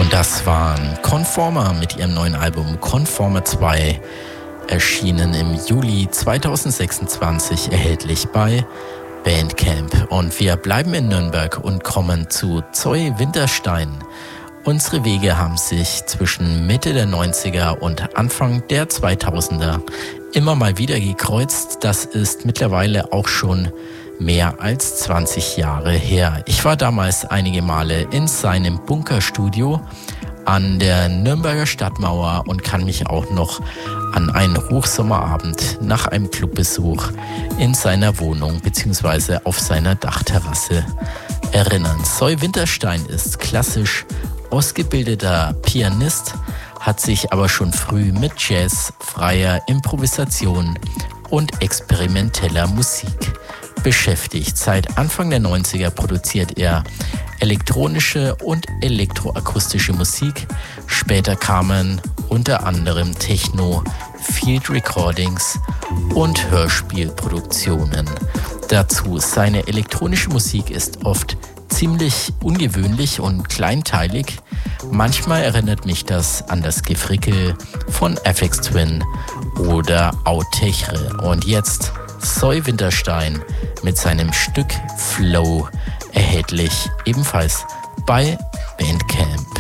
Das waren Conformer mit ihrem neuen Album Conformer 2, erschienen im Juli 2026, erhältlich bei Bandcamp. Und wir bleiben in Nürnberg und kommen zu Zoe Winterstein. Unsere Wege haben sich zwischen Mitte der 90er und Anfang der 2000er immer mal wieder gekreuzt. Das ist mittlerweile auch schon mehr als 20 Jahre her. Ich war damals einige Male in seinem Bunkerstudio an der Nürnberger Stadtmauer und kann mich auch noch an einen Hochsommerabend nach einem Clubbesuch in seiner Wohnung bzw. auf seiner Dachterrasse erinnern. Zoe Winterstein ist klassisch ausgebildeter Pianist, hat sich aber schon früh mit Jazz, freier Improvisation und experimenteller Musik beschäftigt. Seit Anfang der 90er produziert er elektronische und elektroakustische Musik. Später kamen unter anderem Techno, Field Recordings und Hörspielproduktionen dazu. Seine elektronische Musik ist oft ziemlich ungewöhnlich und kleinteilig. Manchmal erinnert mich das an das Gefrickel von Aphex Twin oder Autechre. Und jetzt Zoe Winterstein mit seinem Stück Flow, erhältlich ebenfalls bei Bandcamp.